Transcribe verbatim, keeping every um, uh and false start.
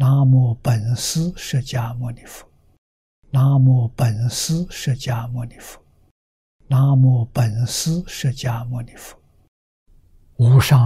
南无本师释迦牟尼佛，南无本师释迦牟尼佛，南无本师释迦牟尼佛，无上